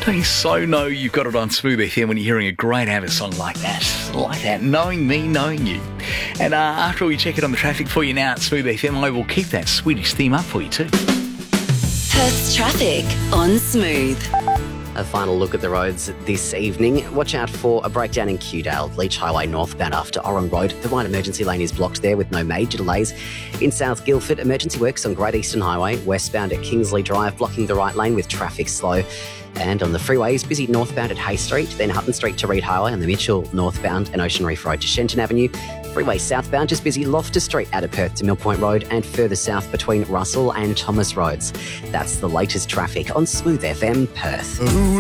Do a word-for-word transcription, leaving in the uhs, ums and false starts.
Don't you so know you've got it on Smooth F M when you're hearing a great Abba song like that? Like that, knowing me, knowing you. And uh, after we check it on the traffic for you now at Smooth F M, I will keep that Swedish theme up for you too. Perth's traffic on Smooth. A final look at the roads this evening. Watch out for a breakdown in Kewdale, Leach Highway northbound after Orrong Road. The right emergency lane is blocked there with no major delays. In South Guildford, emergency works on Great Eastern Highway, westbound at Kingsley Drive, blocking the right lane with traffic slow. And on the freeways, busy northbound at Hay Street, then Hutton Street to Reed Highway on the Mitchell northbound and Ocean Reef Road to Shenton Avenue. Freeway southbound, just busy Loftus Street out of Perth to Mill Point Road and further south between Russell and Thomas Roads. That's the latest traffic on Smooth F M Perth.